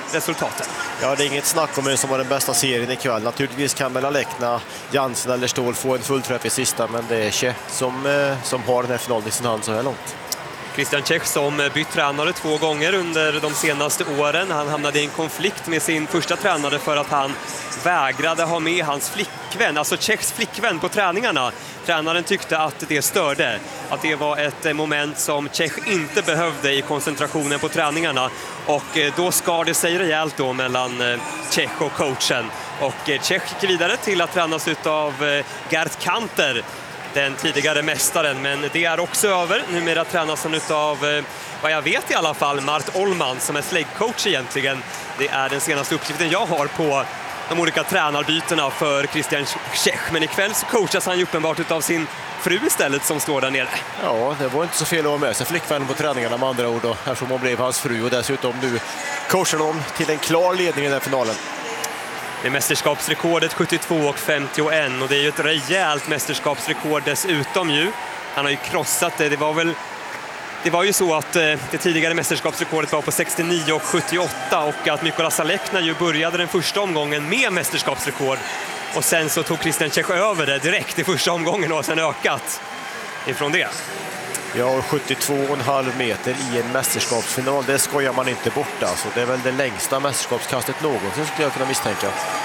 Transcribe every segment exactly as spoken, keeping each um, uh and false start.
resultaten. Ja, det är inget snack om vem som har den bästa serien ikväll. Naturligtvis kan väl Alekna, Jansen eller Ståhl få en fullträff i sista, men det är Čech som, som har den här finalen i sin hand så här långt. Christian Čech som bytt tränare två gånger under de senaste åren. Han hamnade i en konflikt med sin första tränare för att han vägrade ha med hans flickvän, alltså Čechs flickvän på träningarna. Tränaren tyckte att det störde, att det var ett moment som Čech inte behövde i koncentrationen på träningarna. Och då skar det sig rejält då mellan Čech och coachen. Och Čech gick vidare till att tränas av Gert Kanter, den tidigare mästaren, men det är också över. Numera tränas han av, vad jag vet i alla fall, Mart Ollman som är släggcoach egentligen. Det är den senaste uppgiften jag har på de olika tränarbytena för Christian Čech. Men ikväll så coachas han ju uppenbart av sin fru istället som står där nere. Ja, det var inte så fel att ha med sig flickvännen på träningarna med andra ord. Eftersom hon blev hans fru och dessutom nu coachar de till en klar ledning i den här finalen. Det är mästerskapsrekordet sjuttiotvå och femtioen och det är ju ett rejält mästerskapsrekord dessutom ju. Han har ju krossat det. Det var väl det var ju så att eh, det tidigare mästerskapsrekordet var på sextionio och sjuttioåtta och att Mykola Alekna ju började den första omgången med mästerskapsrekord och sen så tog Christian Čech över det direkt i första omgången och sen ökat ifrån det. Ja, sjuttiotvå komma fem meter i en mästerskapsfinal, det skojar man inte bort alltså. Det är väl det längsta mästerskapskastet någonsin skulle jag kunna misstänka.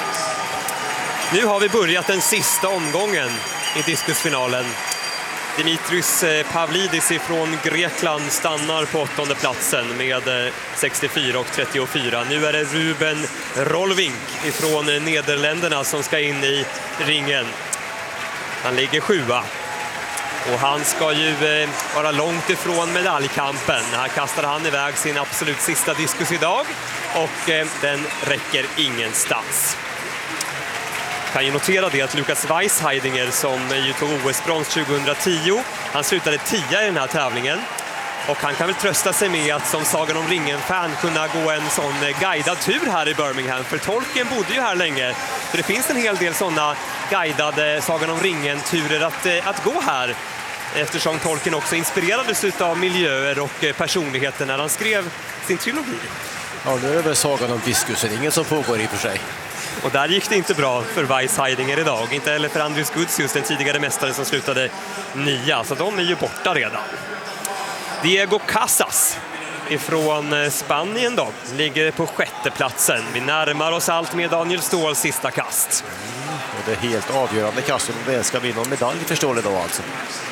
Nu har vi börjat den sista omgången i diskusfinalen. Dimitris Pavlidis från Grekland stannar på åttonde platsen med sextiofyra och trettiofyra. Nu är det Ruben Rolvink från Nederländerna som ska in i ringen. Han ligger sjua. Och han ska ju eh, vara långt ifrån medaljkampen. Här kastar han iväg sin absolut sista diskus idag. Och eh, den räcker ingenstans. Kan ju notera det att Lukas Weisheidinger som ju tog O S-brons tjugohundratio. Han slutade tia i den här tävlingen. Och han kan väl trösta sig med att som Sagan om ringen-fan kunna gå en sån guidad tur här i Birmingham. För Tolkien bodde ju här länge. Så det finns en hel del sådana guidade Sagan om ringen-turer att, att gå här. Eftersom Tolkien också inspirerades av miljöer och personligheter när han skrev sin trilogi. Ja, nu är det väl Sagan om diskusen, som pågår i och för sig. Och där gick det inte bra för Weisheidinger idag. Inte heller för Andrius Gudsius, den tidigare mästaren som slutade nia. Så de är ju borta redan. Diego Casas ifrån Spanien då ligger på sjätte platsen. Vi närmar oss allt med Daniel Ståhls sista kast. Mm, och det är helt avgörande kast om det ska vinna en medalj, förstår ni då alltså.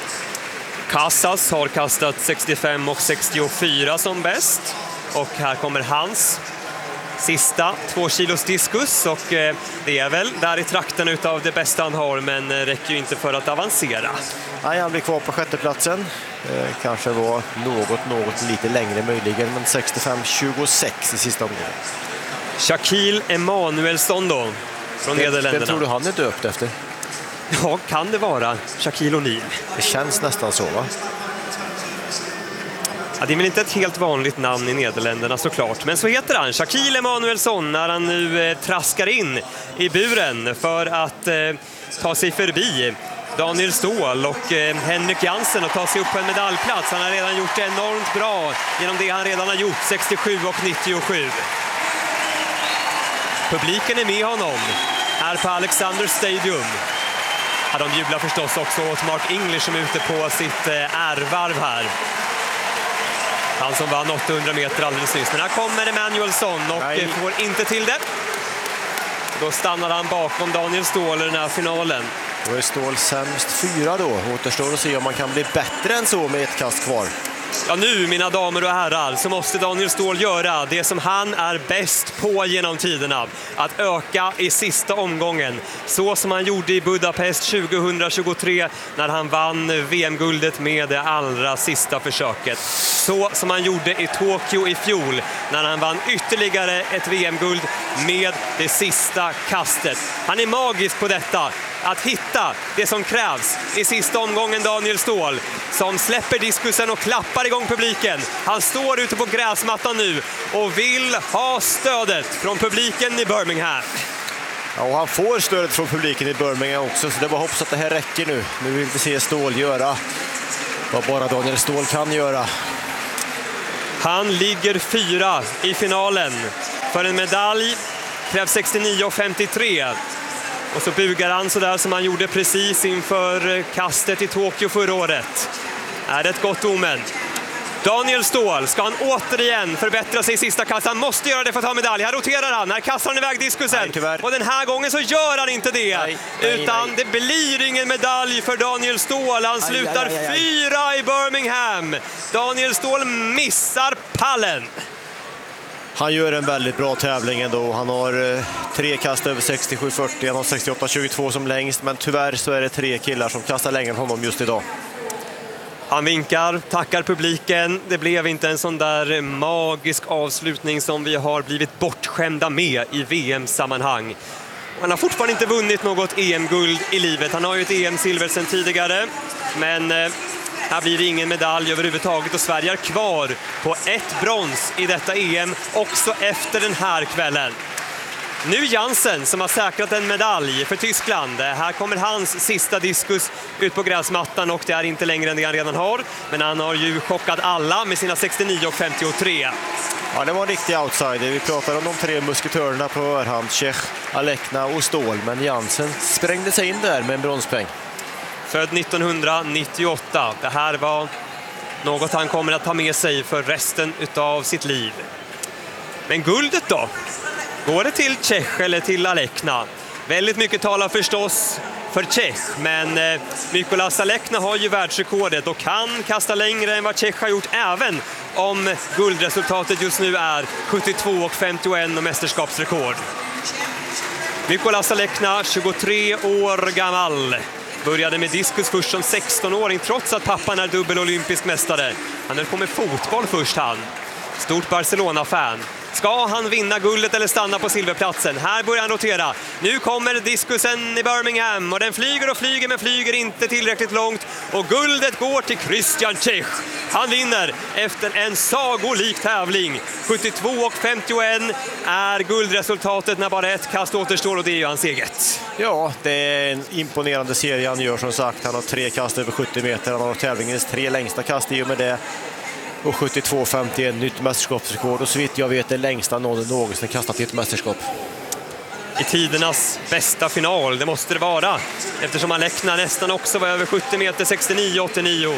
Casas har kastat sextiofem och sextiofyra som bäst. Och här kommer hans sista två kilos diskus. Och eh, det är väl där i trakten utav det bästa han har, men eh, räcker ju inte för att avancera. Nej, han blir kvar på sjätte platsen. Eh, kanske var något, något lite längre möjligen, men sextiofem tjugosex i sista omgången. Shaquille Emanuelsson då, från det, Nederländerna. Vem tror du han är döpt efter? Ja, kan det vara Shaquille O'Neal? Det känns nästan så, va? Ja, det är väl inte ett helt vanligt namn i Nederländerna såklart. Men så heter han, Shaquille Emanuelsson, när han nu eh, traskar in i buren för att eh, ta sig förbi Daniel Ståhl och eh, Henrik Jansen och ta sig upp på en medaljplats. Han har redan gjort det enormt bra genom det han redan har gjort, sextiosju och nittiosju. Publiken är med honom här på Alexander Stadium. Ja, de jublar förstås också åt Mark English som är ute på sitt eh, ärvarv här. Han som vann åttahundra meter alldeles nyss. Men här kommer Emanuelsson och Nej. får inte till det. Då stannar han bakom Daniel Ståhl i den här finalen. Då är Ståhl sämst fyra då. Återstår att se om man kan bli bättre än så med ett kast kvar. Ja, nu mina damer och herrar så måste Daniel Ståhl göra det som han är bäst på genom tiderna. Att öka i sista omgången. Så som han gjorde i Budapest tjugohundratjugotre när han vann V M-guldet med det allra sista försöket. Så som han gjorde i Tokyo i fjol när han vann ytterligare ett V M-guld med det sista kastet. Han är magisk på detta. Att hitta det som krävs i sista omgången, Daniel Ståhl som släpper diskusen och klappar igång publiken. Han står ute på gräsmattan nu och vill ha stödet från publiken i Birmingham. Ja, och han får stödet från publiken i Birmingham också, så det var hoppas att det här räcker nu. Nu vill vi se Ståhl göra vad bara Daniel Ståhl kan göra. Han ligger fyra i finalen. För en medalj krävs sextionio femtiotre. Och så bugar han så där som han gjorde precis inför kastet i Tokyo förra året. Är det ett gott omen? Daniel Ståhl, ska han återigen förbättra sig i sista kast? Han måste göra det för att ta medalj. Här roterar han, här kastar han iväg diskusen. Nej, och den här gången så gör han inte det. Nej, nej, utan nej. det blir ingen medalj för Daniel Ståhl. Han slutar aj, aj, aj, aj. fyra i Birmingham. Daniel Ståhl missar pallen. Han gör en väldigt bra tävling ändå. Han har eh, tre kast över sextiosju fyrtio, han har sextioåtta tjugotvå som längst. Men tyvärr så är det tre killar som kastar längre än honom just idag. Han vinkar, tackar publiken. Det blev inte en sån där magisk avslutning som vi har blivit bortskämda med i V M-sammanhang. Han har fortfarande inte vunnit något E M-guld i livet. Han har ju ett E M-silver sedan tidigare. Men eh, här blir det ingen medalj överhuvudtaget och Sverige är kvar på ett brons i detta E M också efter den här kvällen. Nu Jansen som har säkrat en medalj för Tyskland. Här kommer hans sista diskus ut på gräsmattan och det är inte längre än det han redan har. Men han har ju chockat alla med sina sextionio femtiotre. Ja, det var en riktig outsider. Vi pratade om de tre musketörerna på förhand, Čech, Alekna och Ståhl. Men Jansen sprängde sig in där med en bronspeng. Född nittonhundranittioåtta. Det här var något han kommer att ta med sig för resten av sitt liv. Men guldet då? Går det till Čech eller till Alekna? Väldigt mycket talar förstås för Čech, men eh, Mykolas Alekna har ju världsrekordet och kan kasta längre än vad Čech har gjort, även om guldresultatet just nu är sjuttiotvå femtioett och mästerskapsrekord. Mykolas Alekna, tjugotre år gammal. Började med diskus först som sexton-åring trots att pappan är dubbel olympisk mästare. Han höll på med fotboll först han. Stort Barcelona-fan. Ska han vinna guldet eller stanna på silverplatsen? Här börjar han rotera. Nu kommer diskusen i Birmingham och den flyger och flyger men flyger inte tillräckligt långt. Och guldet går till Christian Čech. Han vinner efter en sagolik tävling. sjuttiotvå femtioett är guldresultatet när bara ett kast återstår och det är ju hans eget. Ja, det är en imponerande serie han gör som sagt. Han har tre kast över sjuttio meter. Han har tävlingens tre längsta kast i och med det. Och sjuttiotvå femtioett, nytt mästerskapsrekord. Och så vitt jag vet det längsta någon någonsin kastat i ett mästerskap. I tidernas bästa final, det måste det vara. Eftersom Alekna nästan också var över sjuttio meter, sextionio åttionio.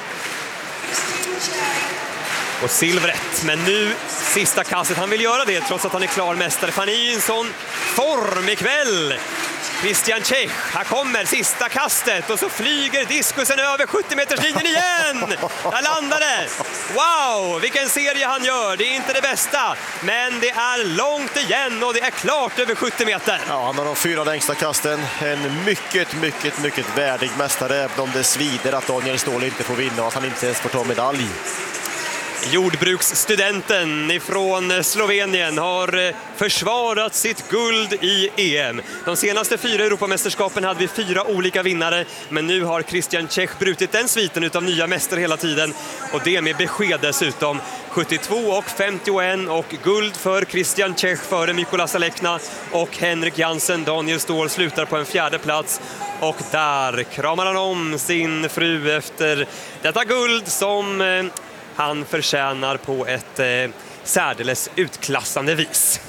Och silvret, men nu sista kastet. Han vill göra det trots att han är klar mästare. För han är i en sån form ikväll. Christian Čech, här kommer sista kastet och så flyger diskusen över sjuttio meters linjen igen. Där landar det. Wow, vilken serie han gör. Det är inte det bästa, men det är långt igen och det är klart över sjuttio meter. Ja, han har de fyra längsta kasten. En mycket, mycket, mycket värdig mästare, även om det svider att Daniel Ståhl inte får vinna och att han inte ens får ta medalj. Jordbruksstudenten ifrån Slovenien har försvarat sitt guld i E M. De senaste fyra Europamästerskapen hade vi fyra olika vinnare, men nu har Christian Čech brutit den sviten utav nya mästare hela tiden och det med besked dessutom. sjuttiotvå femtioett och guld för Christian Čech före Mykolas Alekna och Henrik Jansen. Daniel Ståhl slutar på en fjärde plats och där kramar han om sin fru efter detta guld som eh, han förtjänar på ett eh, särdeles utklassande vis.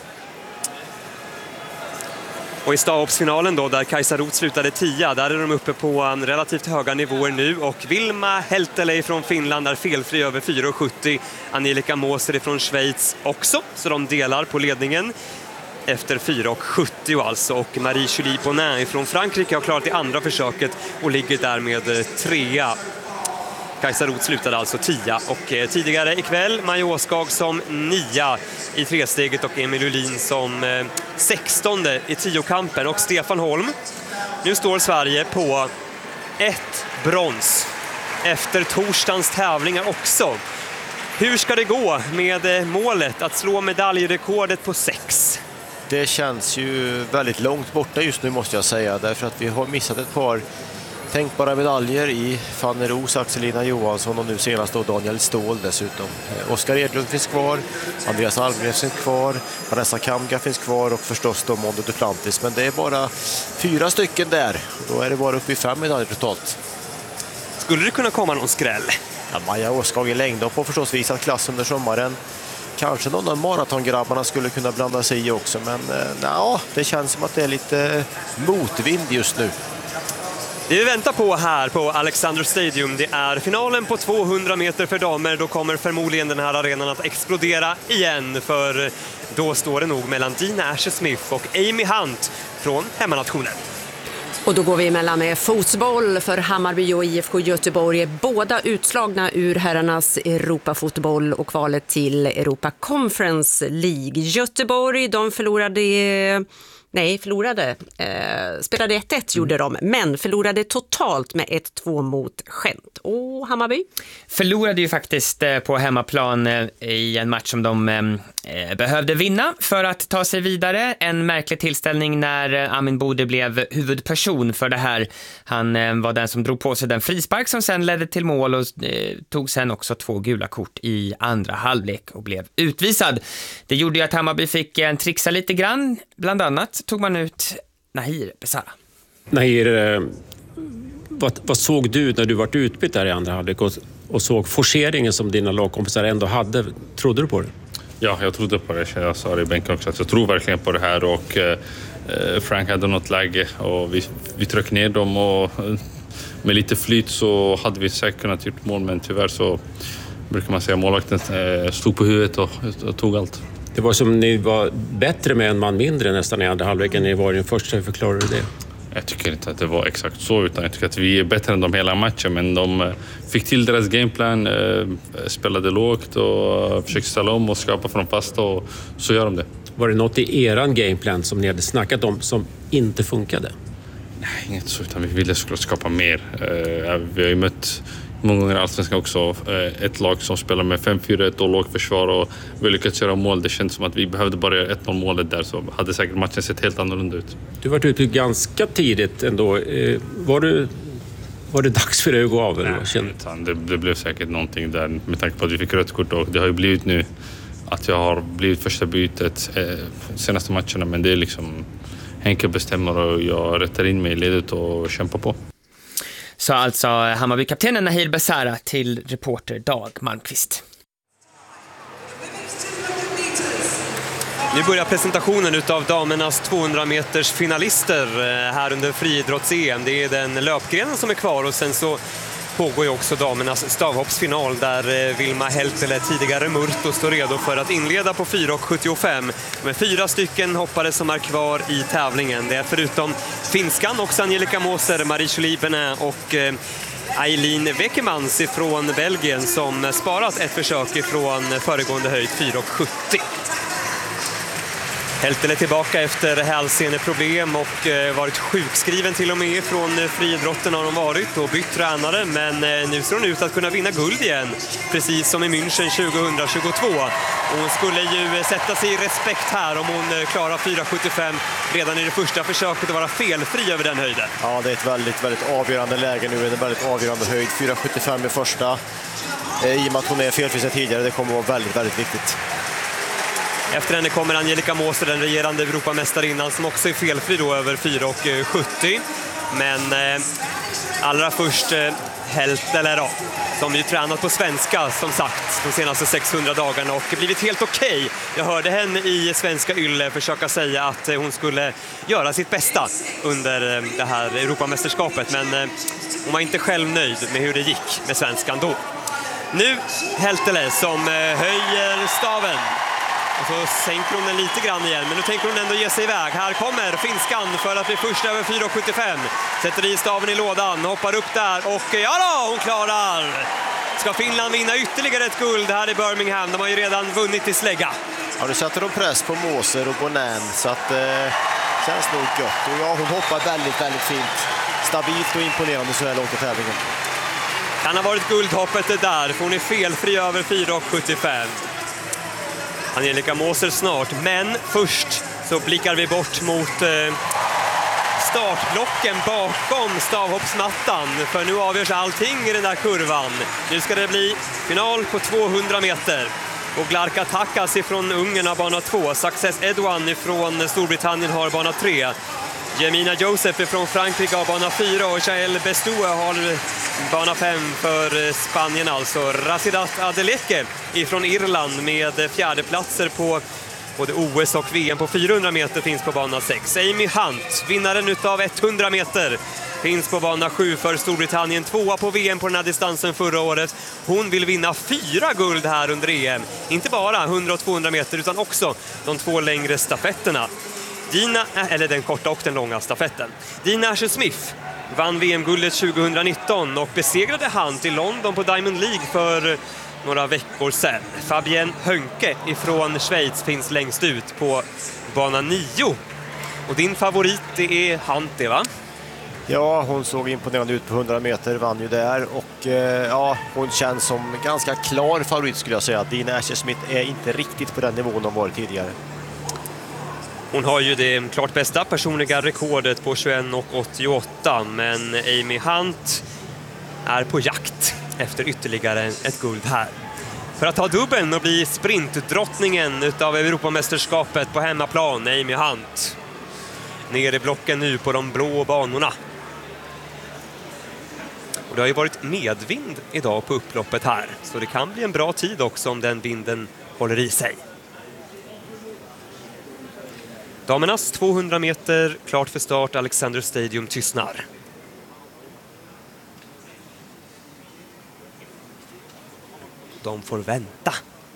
Och i stavhoppsfinalen då, där Kajsa Roth slutade tia, där är de uppe på um, relativt höga nivåer nu. Och Vilma Helteley från Finland är felfri över fyra sjuttio. Angelika Moser från Schweiz också, så de delar på ledningen efter fyra sjuttio alltså. Och Marie-Julie Bonin från Frankrike har klarat det andra försöket och ligger där med trea. Kajsa Roth slutade alltså tia och eh, tidigare ikväll Maja Åskag som nia i tresteget och Emil Ulin som eh, sextonde i tiokampen och Stefan Holm. Nu står Sverige på ett brons efter torsdagens tävlingar också. Hur ska det gå med eh, målet att slå medaljrekordet på sex? Det känns ju väldigt långt borta just nu måste jag säga, därför att vi har missat ett par tänkbara medaljer i Fanny Ros, Axelina Johansson och nu senast då Daniel Ståhl dessutom. Eh, Oskar Edlund finns kvar, Andreas Almgren finns kvar, Vanessa Kamga finns kvar och förstås då Mondo Duplantis. Men det är bara fyra stycken där och då är det bara uppe i fem medaljer totalt. Skulle det kunna komma någon skräll? Ja, Maja Åskog i längdhopp har förstås visat klass under sommaren. Kanske någon av maratongrabbarna skulle kunna blanda sig i också, men eh, ja, det känns som att det är lite motvind just nu. Det vi väntar på här på Alexander Stadium, det är finalen på tvåhundra meter för damer. Då kommer förmodligen den här arenan att explodera igen, för då står det nog mellan Dina Asher-Smith och Amy Hunt från hemmanationen. Och då går vi emellan med fotboll för Hammarby och I F K Göteborg. Båda utslagna ur herrarnas Europafotboll och kvalet till Europa Conference League. Göteborg, de förlorade... Nej, förlorade. Eh, spelade ett ett gjorde de, men förlorade totalt med ett två mot Gent. Och Hammarby? Förlorade ju faktiskt eh, på hemmaplan eh, i en match som de eh, behövde vinna för att ta sig vidare. En märklig tillställning när eh, Amin Bode blev huvudperson för det här. Han eh, var den som drog på sig den frispark som sen ledde till mål och eh, tog sen också två gula kort i andra halvlek och blev utvisad. Det gjorde ju att Hammarby fick en eh, trixa lite grann, bland annat tog man ut Nahir Besara. Nahir, vad, vad såg du när du var utbytt där i andra halvlek och, och såg forceringen som dina lagkompisar ändå hade? Trodde du på det? Ja, jag trodde på det. Jag sa det i bänken också att jag tror verkligen på det här, och eh, Frank hade något läge och vi, vi tryckte ner dem, och med lite flyt så hade vi säkert kunnat gjort mål, men tyvärr så brukar man säga målvakten eh, stod på huvudet och, och tog allt. Det var som ni var bättre med en man mindre nästan i andra halvleken. Ni var i den första, förklarade du det? Jag tycker inte att det var exakt så, utan jag tycker att vi är bättre än dem hela matchen. Men de fick till deras gameplan, spelade lågt och försökte ställa om och skapa från fasta, och så gör de det. Var det något i eran gameplan som ni hade snackat om som inte funkade? Nej, inget så, utan vi ville såklart skapa mer. Vi har ju mött många gånger i Allsvenskan också ett lag som spelar med fem fyra ett och lågt försvar, och vi lyckats göra mål. Det känns som att vi behövde bara göra ett målet där, så hade säkert matchen sett helt annorlunda ut. Du var ute ganska tidigt ändå. Var, du, var det dags för dig att gå av? Eller? Nej, utan det, det blev säkert någonting där med tanke på att vi fick rött kort, och det har ju blivit nu att jag har blivit första bytet eh, senaste matcherna, men det är liksom Henke bestämmer och jag rättar in mig i ledet och kämpar på. Så alltså Hammarby-kaptenen Nahir Besara till reporter Dag Malmqvist. Nu börjar presentationen utav damernas tvåhundra meters finalister här under friidrotts-E M. Det är den löpgrenen som är kvar, och sen så pågår ju också damernas stavhoppsfinal där Vilma Heltele, tidigare Murto, står redo för att inleda på fyra sjuttiofem. Med fyra stycken hoppare som är kvar i tävlingen. Det är förutom finskan också Angelica Moser, Marie-Julie Benin och Eileen Wekemans från Belgien som sparat ett försök ifrån föregående höjd fyra sjuttio. Heltele tillbaka efter hälseneproblem och varit sjukskriven till och med från friidrotten har hon varit och bytt tränare, men nu ser hon ut att kunna vinna guld igen, precis som i München tjugohundratjugotvå. Och hon skulle ju sätta sig i respekt här om hon klarar fyra sjuttiofem redan i det första försöket och vara felfri över den höjden. Ja, det är ett väldigt, väldigt avgörande läge nu, en väldigt avgörande höjd. fyra sjuttiofem i första, i och med att hon är felfri sedan tidigare, det kommer att vara väldigt, väldigt viktigt. Efter henne kommer Angelica Moser, den regerande Europamästarinnan, som också är felfri då över fyra sjuttio. Men eh, allra först eh, Heltele då, som ju tränat på svenska som sagt de senaste sexhundra dagarna och blivit helt okej. Okay. Jag hörde henne i Svenska Ylle försöka säga att eh, hon skulle göra sitt bästa under eh, det här Europamästerskapet, men eh, hon var inte själv nöjd med hur det gick med svenskan då. Nu Heltele som eh, höjer staven. Och så sänker hon den lite grann igen, men nu tänker hon ändå ge sig iväg. Här kommer finskan för att bli först över fyra sjuttiofem. Sätter i staven i lådan, hoppar upp där och ja då, hon klarar! Ska Finland vinna ytterligare ett guld här i Birmingham? De har ju redan vunnit i slägga. Ja, nu sätter de press på Moser och Bonan, så att eh, känns nog gott. Och ja, hon hoppar väldigt, väldigt fint. Stabilt och imponerande så här långt i tävlingen. Kan ha varit guldhoppet det där, för hon är felfri över fyra sjuttiofem. Angelica Moser snart, men först så blickar vi bort mot eh, startblocken bakom stavhoppsmattan, för nu avgörs allting i den där kurvan. Nu ska det bli final på tvåhundra meter. Och Glarka Takas ifrån Ungern har bana två, Success Edouan ifrån Storbritannien har bana tre. Jemina Joseph från Frankrike har bana fyra och Jael Bestoe har bana fem för Spanien alltså. Rasidat Adeleke från Irland med fjärdeplatser på både O S och V M på fyrahundra meter finns på bana sex. Amy Hunt, vinnaren utav hundra meter, finns på bana sju för Storbritannien, tvåa på V M på den här distansen förra året. Hon vill vinna fyra guld här under E M. Inte bara hundra och tvåhundra meter utan också de två längre stafetterna. Dina, eller den korta och den långa stafetten. Dina Asher-Smith vann V M-guldet tjugonitton och besegrade Hunt i London på Diamond League för några veckor sedan. Fabienne Hönke ifrån Schweiz finns längst ut på bana nio. Och din favorit det är Hunt, det va? Ja, hon såg imponerande ut på hundra meter, vann ju där och eh, ja, hon känns som ganska klar favorit skulle jag säga. Dina Asher-Smith är inte riktigt på den nivån hon varit tidigare. Hon har ju det klart bästa personliga rekordet på tjugoett och åttioåtta, men Amy Hunt är på jakt efter ytterligare ett guld här. För att ta dubbeln och bli sprintdrottningen utav Europamästerskapet på hemmaplan, Amy Hunt. Ner i blocken nu på de blå banorna. Och det har ju varit medvind idag på upploppet här, så det kan bli en bra tid också om den vinden håller i sig. Damernas tvåhundra meter, klart för start, Alexander Stadium tystnar. De får vänta.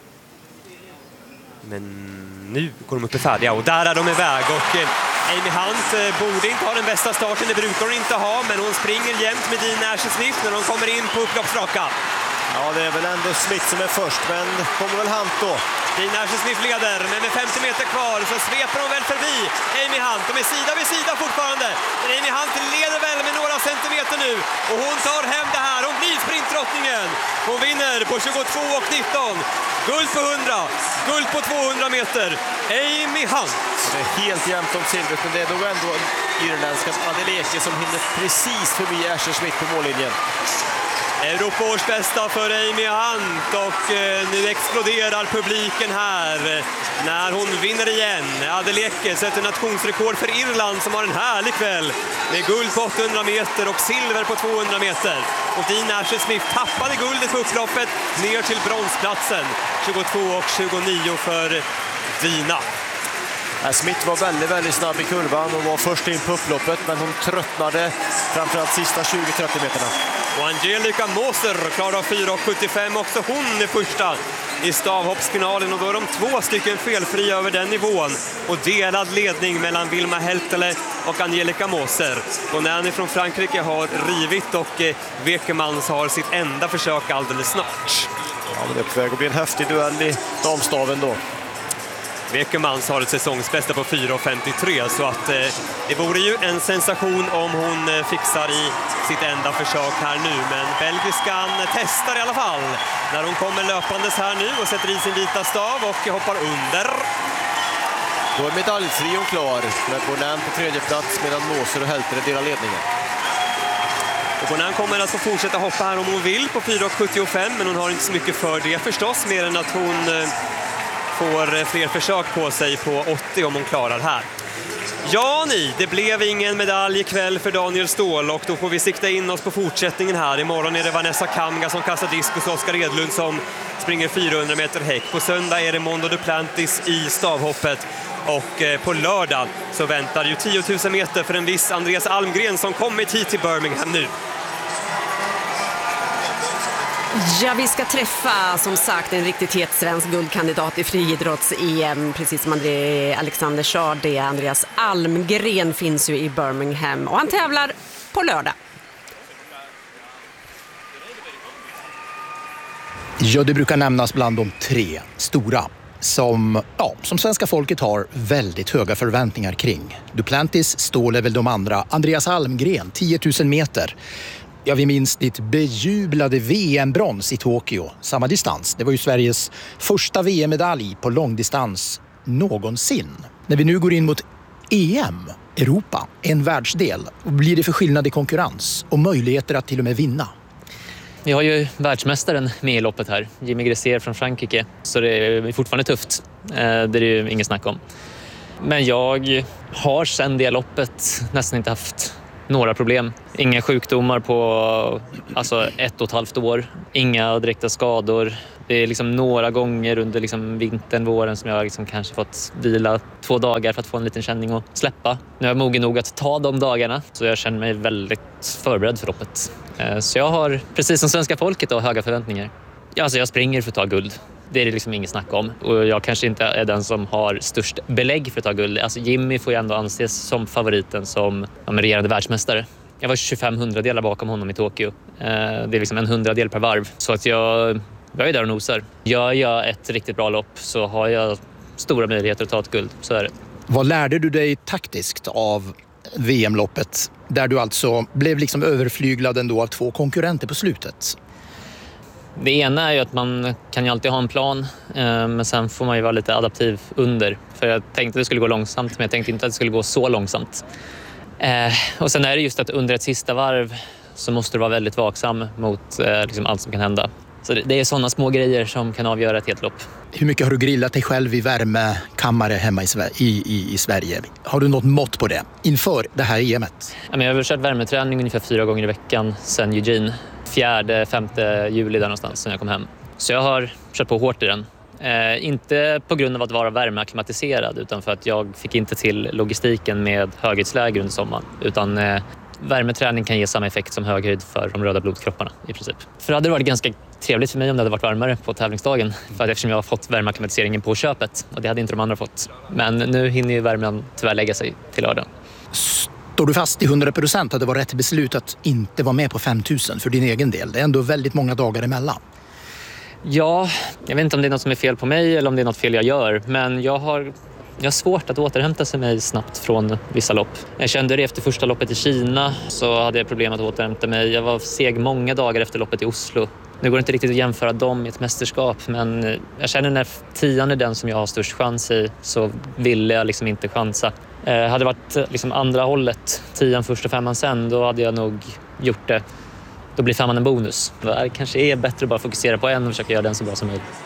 Men nu går de upp i färdiga och där är de iväg. Och Amy Hunt borde inte ha den bästa starten, det brukar hon inte ha, men hon springer jämt med Dina Asher-Smith när de kommer in på upploppsraka. Ja, det är väl ändå Smith som är först, men kommer väl Hunt då? Dina Asher-Smith leder, men med femtio meter kvar så sveper de väl förbi Amy Hunt. De är sida vid sida fortfarande. Men Amy Hunt leder väl med några centimeter nu. Och hon tar hem det här. Hon blir sprintdrottningen. Hon vinner på tjugotvå och nitton. Guld på hundra, guld på tvåhundra meter. Amy Hunt. Det är helt jämnt om silvret, men det är nog ändå irländska Adeleke som hinner precis förbi Asher-Smith på mållinjen. Europaårs bästa för Amy Hunt och eh, nu exploderar publiken här när hon vinner igen. Adeleke sätter nationsrekord för Irland som har en härlig kväll med guld på åttahundra meter och silver på tvåhundra meter. Och Dina Asher-Smith tappade guldet på upploppet ner till bronsplatsen. tjugotvå och tjugonio för Dina. Smith var väldigt, väldigt snabb i kurvan och var först in på upploppet, men hon tröttnade framförallt sista tjugo till trettio meterna. Och Angelica Moser klarar fyra och sjuttiofem, också hon är första i stavhoppsfinalen och då är de två stycken felfria över den nivån och delad ledning mellan Wilma Heltele och Angelica Moser. Och Nanny från Frankrike har rivit och Wekemans har sitt enda försök alldeles snart. Ja, men det är på väg att bli en häftig duell i damstaven då. Wekemans har ett säsongsbästa på fyra och femtiotre, så att eh, det vore ju en sensation om hon eh, fixar i sitt enda försök här nu. Men belgiskan testar i alla fall när hon kommer löpandes här nu och sätter i sin vita stav och hoppar under. Då är medaljtrion klar med Bonan på tredje plats medan Moser och Heltere delar ledningen. Och Bonan kommer att få fortsätta hoppa här om hon vill på fyra och sjuttiofem, men hon har inte så mycket för det förstås, mer än att hon eh, får fler försök på sig på åttio om hon klarar här. Ja ni, det blev ingen medalj ikväll för Daniel Ståhl och då får vi sikta in oss på fortsättningen här. Imorgon är det Vanessa Kamga som kastar diskus och Oskar Edlund som springer fyrahundra meter häck. På söndag är det Mondo Duplantis i stavhoppet och på lördag så väntar ju tio tusen meter för en viss Andreas Almgren som kommit hit till Birmingham nu. Ja, vi ska träffa som sagt en riktigt het svensk guldkandidat i friidrotts-E M, precis som André Alexander sa det. Andreas Almgren finns ju i Birmingham och han tävlar på lördag. Ja, det brukar nämnas bland de tre stora som, ja, som svenska folket har väldigt höga förväntningar kring. Duplantis, Ståhl är väl de andra. Andreas Almgren, tio tusen meter. Ja, vi minns ditt bejublade V M-brons i Tokyo. Samma distans. Det var ju Sveriges första V M-medalj på långdistans någonsin. När vi nu går in mot E M, Europa, en världsdel, blir det för skillnad i konkurrens och möjligheter att till och med vinna? Vi har ju världsmästaren med i loppet här, Jimmy Gressier från Frankrike. Så det är fortfarande tufft. Det är det ju ingen snack om. Men jag har sedan det loppet nästan inte haft några problem. Inga sjukdomar på alltså ett och ett halvt år. Inga direkta skador. Det är liksom några gånger under liksom vintern, våren som jag liksom kanske fått vila två dagar för att få en liten känning och släppa. Nu är jag mogen nog att ta de dagarna, så jag känner mig väldigt förberedd för loppet. Så jag har, precis som svenska folket, då, höga förväntningar. Alltså jag springer för att ta guld. Det är det liksom inget snack om. Och jag kanske inte är den som har störst belägg för att ta guld. Alltså Jimmy får ju ändå anses som favoriten, som regerande världsmästare. Jag var tjugofem hundradelar bakom honom i Tokyo. Det är liksom en hundradel per varv. Så att jag, jag är där och nosar. Gör jag ett riktigt bra lopp så har jag stora möjligheter att ta ett guld. Så är det. Vad lärde du dig taktiskt av V M-loppet? Där du alltså blev liksom överflyglad ändå av två konkurrenter på slutet. Det ena är ju att man kan ju alltid ha en plan, men sen får man ju vara lite adaptiv under. För jag tänkte att det skulle gå långsamt, men jag tänkte inte att det skulle gå så långsamt. Och sen är det just att under ett sista varv så måste du vara väldigt vaksam mot liksom allt som kan hända. Så det är sådana små grejer som kan avgöra ett helt lopp. Hur mycket har du grillat dig själv i värmekammare hemma i, i, i, i Sverige? Har du något mått på det inför det här E M:et? Jag har kört värmeträning ungefär fyra gånger i veckan sedan Eugene. Fjärde, femte juli där någonstans när jag kom hem. Så jag har kört på hårt i den. Eh, inte på grund av att vara värmeakklimatiserad, utan för att jag fick inte till logistiken med höghöjdsläger under sommaren. Utan eh, värmeträning kan ge samma effekt som höghöjd för de röda blodkropparna i princip. För det hade varit ganska trevligt för mig om det hade varit varmare på tävlingsdagen. För att eftersom jag har fått värmeakklimatiseringen på köpet, och det hade inte de andra fått. Men nu hinner ju värmen tyvärr lägga sig till lördagen. Står du fast i hundra procent att det var rätt beslut att inte vara med på fem tusen för din egen del? Det är ändå väldigt många dagar emellan. Ja, jag vet inte om det är något som är fel på mig eller om det är något fel jag gör. Men jag har, jag har svårt att återhämta sig mig snabbt från vissa lopp. Jag kände det efter första loppet i Kina, så hade jag problem att återhämta mig. Jag var seg många dagar efter loppet i Oslo. Nu går det inte riktigt att jämföra dem i ett mästerskap, men jag känner när tian är den som jag har störst chans i, så ville jag liksom inte chansa. Eh, hade det varit liksom andra hållet, tian först och femman sen, då hade jag nog gjort det. Då blir femman en bonus. Det kanske är bättre att bara fokusera på en och försöka göra den så bra som möjligt.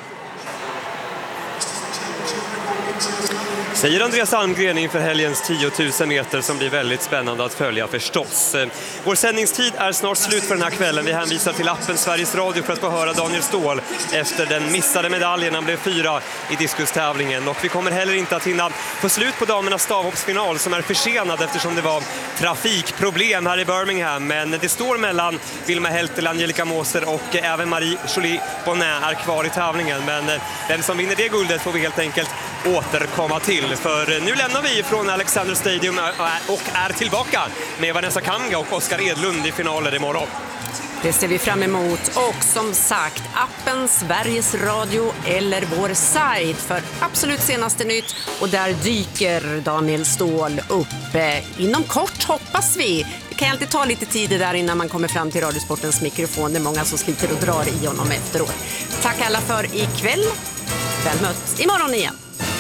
Säger Andreas Almgren inför helgens tio tusen meter som blir väldigt spännande att följa förstås. Vår sändningstid är snart slut för den här kvällen. Vi hänvisar till appen Sveriges Radio för att få höra Daniel Ståhl efter den missade medaljen. Han blev fyra i diskustävlingen. Och vi kommer heller inte att hinna få slut på damernas stavhoppsfinal som är försenad eftersom det var trafikproblem här i Birmingham. Men det står mellan Vilma Heltel, Angelica Moser och även Marie Jolie Bonnet är kvar i tävlingen. Men vem som vinner det guldet får vi helt enkelt återkomma till. För nu lämnar vi från Alexander Stadium och är tillbaka med Vanessa Kamga och Oskar Edlund i finaler imorgon. Det ser vi fram emot, och som sagt, appen Sveriges Radio eller vår sajt för absolut senaste nytt, och där dyker Daniel Ståhl upp inom kort, hoppas vi. Det kan alltid ta lite tid där innan man kommer fram till Radiosportens mikrofon. Det är många som sliter och drar i honom efteråt. Tack alla för ikväll. Väl mött imorgon igen.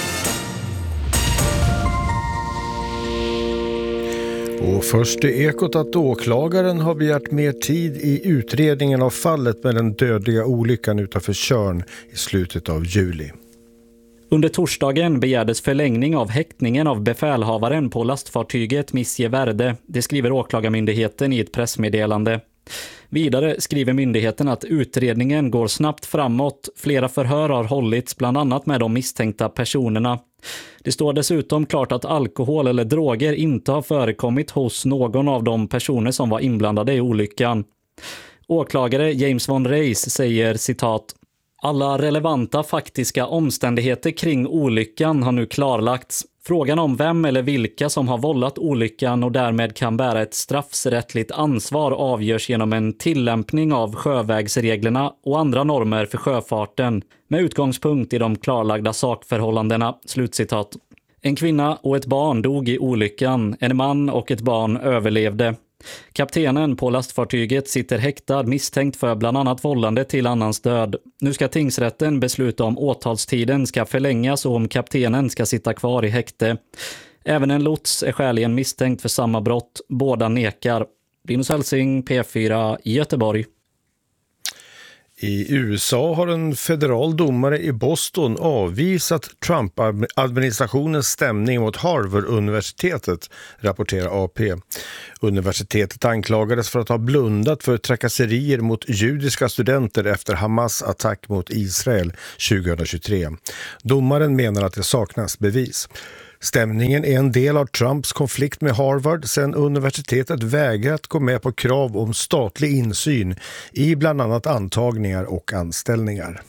Och först är Ekot att åklagaren har begärt mer tid i utredningen av fallet med den dödliga olyckan utanför Tjörn i slutet av juli. Under torsdagen begärdes förlängning av häktningen av befälhavaren på lastfartyget Missie Verde. Det skriver åklagarmyndigheten i ett pressmeddelande. Vidare skriver myndigheten att utredningen går snabbt framåt. Flera förhör har hållits bland annat med de misstänkta personerna. Det står dessutom klart att alkohol eller droger inte har förekommit hos någon av de personer som var inblandade i olyckan. Åklagare James von Reis säger citat: alla relevanta faktiska omständigheter kring olyckan har nu klarlagts. Frågan om vem eller vilka som har vållat olyckan och därmed kan bära ett straffrättsligt ansvar avgörs genom en tillämpning av sjövägsreglerna och andra normer för sjöfarten med utgångspunkt i de klarlagda sakförhållandena. Slutcitat. En kvinna och ett barn dog i olyckan. En man och ett barn överlevde. Kaptenen på lastfartyget sitter häktad misstänkt för bland annat vållande till annans död. Nu ska tingsrätten besluta om åtalstiden ska förlängas och om kaptenen ska sitta kvar i häkte. Även en lots är skäligen misstänkt för samma brott. Båda nekar. Linus Helsing, P fyra i Göteborg. I U S A har en federal domare i Boston avvisat Trump-administrationens stämning mot Harvard-universitetet, rapporterar A P. Universitetet anklagades för att ha blundat för trakasserier mot judiska studenter efter Hamas attack mot Israel tjugohundratjugotre. Domaren menar att det saknas bevis. Stämningen är en del av Trumps konflikt med Harvard sedan universitetet vägrat gå med på krav om statlig insyn i bland annat antagningar och anställningar.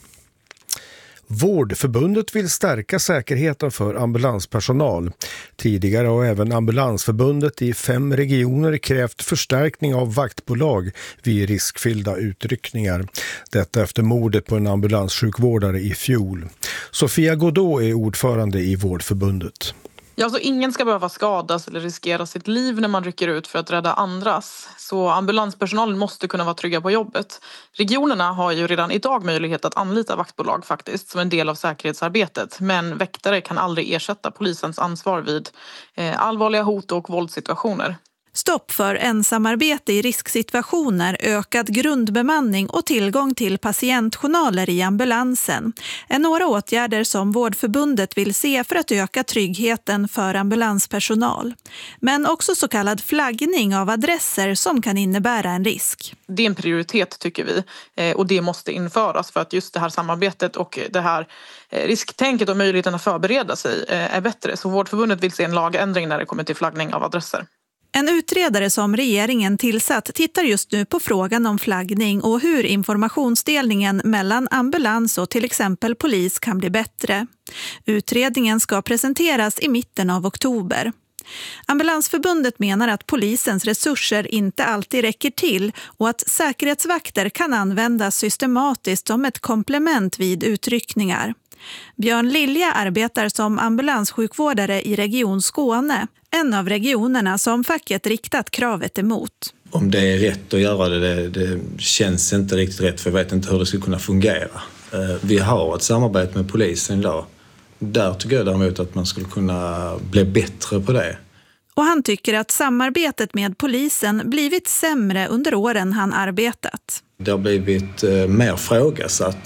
Vårdförbundet vill stärka säkerheten för ambulanspersonal. Tidigare har även Ambulansförbundet i fem regioner krävt förstärkning av vaktbolag vid riskfyllda utryckningar. Detta efter mordet på en ambulanssjukvårdare i fjol. Sofia Godot är ordförande i Vårdförbundet. Ja, så ingen ska behöva skadas eller riskera sitt liv när man rycker ut för att rädda andras. Så ambulanspersonalen måste kunna vara trygga på jobbet. Regionerna har ju redan idag möjlighet att anlita vaktbolag faktiskt som en del av säkerhetsarbetet. Men väktare kan aldrig ersätta polisens ansvar vid eh, allvarliga hot och våldssituationer. Stopp för ensamarbete i risksituationer, ökad grundbemanning och tillgång till patientjournaler i ambulansen är några åtgärder som Vårdförbundet vill se för att öka tryggheten för ambulanspersonal. Men också så kallad flaggning av adresser som kan innebära en risk. Det är en prioritet tycker vi och det måste införas för att just det här samarbetet och det här risktänket och möjligheten att förbereda sig är bättre. Så Vårdförbundet vill se en lagändring när det kommer till flaggning av adresser. En utredare som regeringen tillsatt tittar just nu på frågan om flaggning och hur informationsdelningen mellan ambulans och till exempel polis kan bli bättre. Utredningen ska presenteras i mitten av oktober. Ambulansförbundet menar att polisens resurser inte alltid räcker till och att säkerhetsvakter kan användas systematiskt som ett komplement vid utryckningar. Björn Lilja arbetar som ambulanssjukvårdare i Region Skåne, en av regionerna som facket riktat kravet emot. Om det är rätt att göra det, det, det känns inte riktigt rätt för jag vet inte hur det skulle kunna fungera. Vi har ett samarbete med polisen idag. Där tycker jag däremot att man skulle kunna bli bättre på det. Och han tycker att samarbetet med polisen blivit sämre under åren han arbetat. Det har blivit eh, mer frågasatt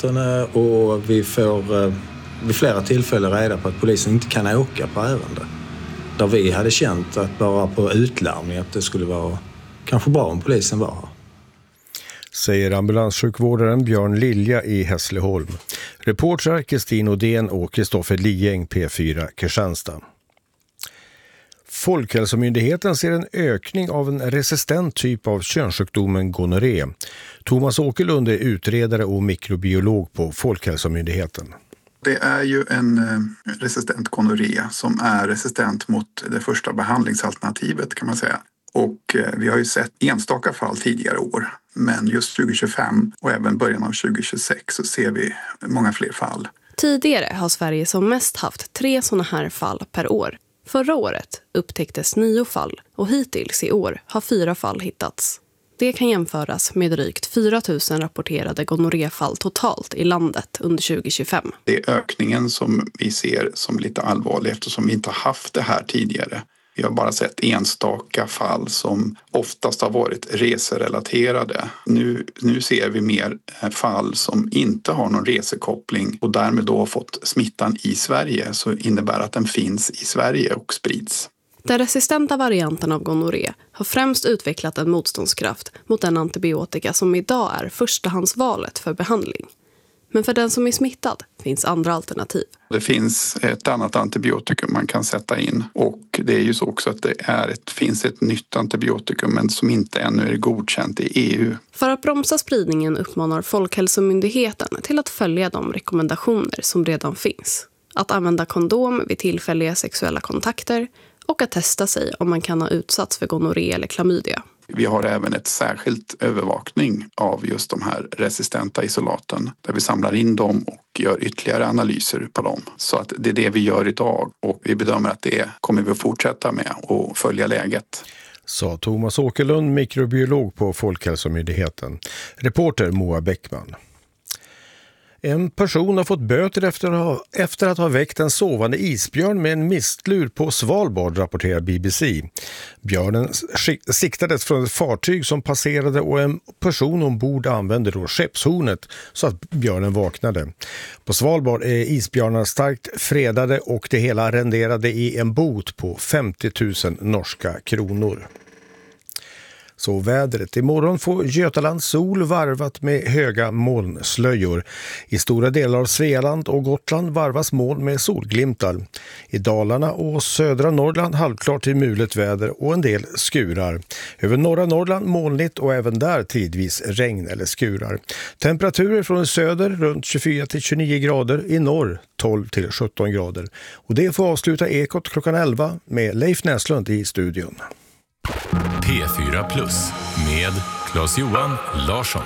och vi får eh, vid flera tillfällen reda på att polisen inte kan åka på ärende. Där vi hade känt att bara på utlarmning att det skulle vara kanske bra om polisen var här. Säger ambulanssjukvårdaren Björn Lilja i Hässleholm. Reportrar Kristin Odén och Kristoffer Lieng, P fyra Kristianstad. Folkhälsomyndigheten ser en ökning av en resistent typ av könssjukdomen gonorré. Thomas Åkerlund är utredare och mikrobiolog på Folkhälsomyndigheten. Det är ju en resistent gonorré som är resistent mot det första behandlingsalternativet kan man säga. Och vi har ju sett enstaka fall tidigare år. Men just tjugohundratjugofem och även början av tjugohundratjugosex så ser vi många fler fall. Tidigare har Sverige som mest haft tre sådana här fall per år. Förra året upptäcktes nio fall och hittills i år har fyra fall hittats. Det kan jämföras med drygt fyra tusen rapporterade gonorréfall totalt i landet under tjugohundratjugofem. Det är ökningen som vi ser som lite allvarlig eftersom vi inte har haft det här tidigare. Vi har bara sett enstaka fall som oftast har varit reserelaterade. Nu, nu ser vi mer fall som inte har någon resekoppling och därmed då har fått smittan i Sverige, så innebär att den finns i Sverige och sprids. Den resistenta varianten av gonorré har främst utvecklat en motståndskraft mot den antibiotika som idag är förstahandsvalet för behandling. Men för den som är smittad finns andra alternativ. Det finns ett annat antibiotikum man kan sätta in och det är ju så också att det är ett, finns ett nytt antibiotikum men som inte ännu är godkänt i E U. För att bromsa spridningen uppmanar Folkhälsomyndigheten till att följa de rekommendationer som redan finns. Att använda kondom vid tillfälliga sexuella kontakter och att testa sig om man kan ha utsatts för gonorré eller klamydia. Vi har även ett särskilt övervakning av just de här resistenta isolaten där vi samlar in dem och gör ytterligare analyser på dem. Så att det är det vi gör idag och vi bedömer att det kommer vi att fortsätta med och följa läget. Sa Thomas Åkerlund, mikrobiolog på Folkhälsomyndigheten. Reporter Moa Bäckman. En person har fått böter efter att ha, efter att ha väckt en sovande isbjörn med en mistlur på Svalbard, rapporterar B B C. Björnen siktades från ett fartyg som passerade och en person ombord använde då skeppshornet så att björnen vaknade. På Svalbard är isbjörnarna starkt fredade och det hela renderade i en bot på femtio tusen norska kronor. Så vädret. Imorgon får Götaland sol varvat med höga molnslöjor. I stora delar av Svealand och Gotland varvas moln med solglimtar. I Dalarna och södra Norrland halvklart till mulet väder och en del skurar. Över norra Norrland molnigt och även där tidvis regn eller skurar. Temperaturer från söder runt tjugofyra till tjugonio grader, i norr tolv till sjutton grader. Och det får avsluta Ekot klockan elva med Leif Näslund i studion. P fyra Plus med Claes-Johan Larsson.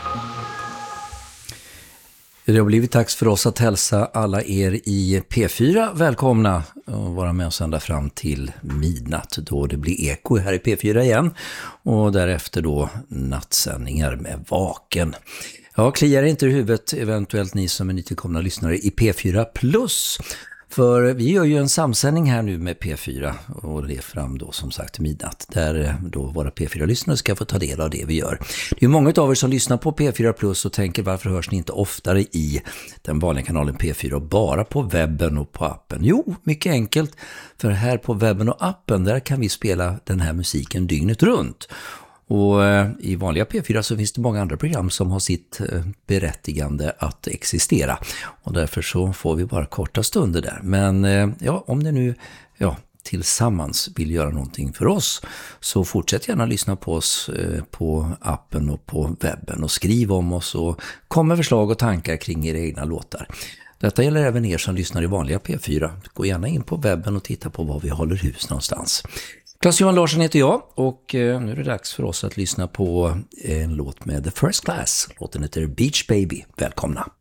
Det har blivit dags för oss att hälsa alla er i P fyra välkomna och vara med oss ända fram till midnatt då det blir eko här i P fyra igen och därefter då nattsändningar med Vaken. Ja, kliar inte i huvudet eventuellt ni som är nytillkomna lyssnare i P fyra Plus. För vi gör ju en samsändning här nu med P fyra och det är fram då som sagt midnatt där då våra P fyra-lyssnare ska få ta del av det vi gör. Det är många av er som lyssnar på P fyra Plus och tänker varför hörs ni inte oftare i den vanliga kanalen P fyra och bara på webben och på appen? Jo, mycket enkelt, för här på webben och appen där kan vi spela den här musiken dygnet runt. Och i vanliga P fyra så finns det många andra program som har sitt berättigande att existera. Och därför så får vi bara korta stunder där. Men ja, om det nu ja, tillsammans vill göra någonting för oss så fortsätt gärna lyssna på oss på appen och på webben och skriv om oss och kom med förslag och tankar kring era egna låtar. Detta gäller även er som lyssnar i vanliga P fyra. Gå gärna in på webben och titta på var vi håller hus någonstans. Claes-Johan Larsson heter jag och eh, nu är det dags för oss att lyssna på en låt med The First Class. Låten heter Beach Baby. Välkomna!